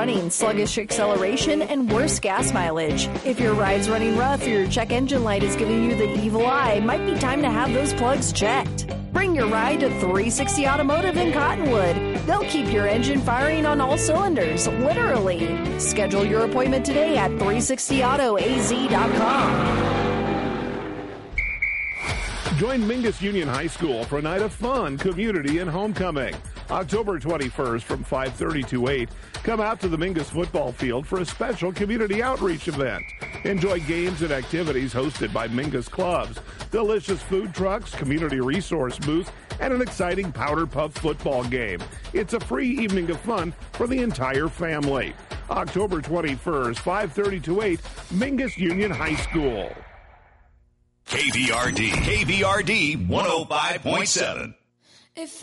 running, sluggish acceleration, and worse gas mileage. If your ride's running rough or your check engine light is giving you the evil eye, might be time to have those plugs checked. Bring your ride to 360 Automotive in Cottonwood. They'll keep your engine firing on all cylinders, literally. Schedule your appointment today at 360autoaz.com. Join Mingus Union High School for a night of fun, community, and homecoming. October 21st from 5:30 to 8. Come out to the Mingus football field for a special community outreach event. Enjoy games and activities hosted by Mingus clubs, delicious food trucks, community resource booths, and an exciting Powder Puff football game. It's a free evening of fun for the entire family. October 21st, 5:30 to 8, Mingus Union High School. KBRD 105.7.